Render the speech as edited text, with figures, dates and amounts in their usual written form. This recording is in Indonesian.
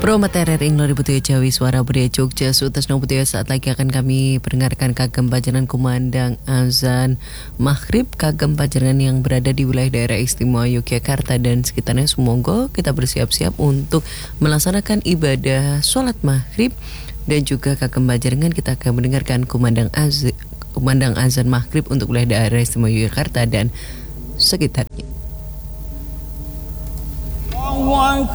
Pro Materi Ring Lori Putih Jawi Suara Budaya Jogja Sutas Putih saat lagi akan kami perdengarkan kagem panjenengan kumandang azan maghrib kagem panjenengan yang berada di wilayah daerah istimewa Yogyakarta dan sekitarnya. Semoga kita bersiap-siap untuk melaksanakan ibadah sholat maghrib dan juga kagem panjenengan kita akan mendengarkan kumandang azan maghrib untuk wilayah daerah istimewa Yogyakarta dan sekitarnya.